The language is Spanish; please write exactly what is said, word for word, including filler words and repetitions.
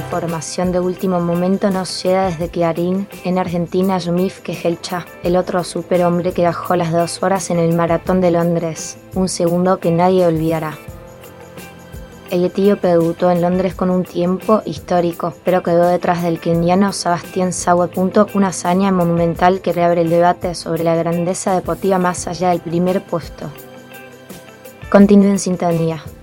información de último momento nos llega desde Clarín, en Argentina, Yumif Kejelcha, el otro superhombre que bajó las dos horas en el maratón de Londres, un segundo que nadie olvidará. El etíope debutó en Londres con un tiempo histórico, pero quedó detrás del keniano Sebastian Sawe. Una hazaña monumental que reabre el debate sobre la grandeza deportiva más allá del primer puesto. Continúe en sintonía.